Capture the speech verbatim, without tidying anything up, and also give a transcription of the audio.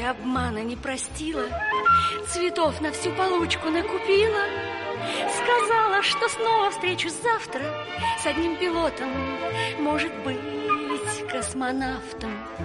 обмана не простила, цветов на всю получку накупила. Сказала, что снова встречусь завтра с одним пилотом, может быть, космонавтом.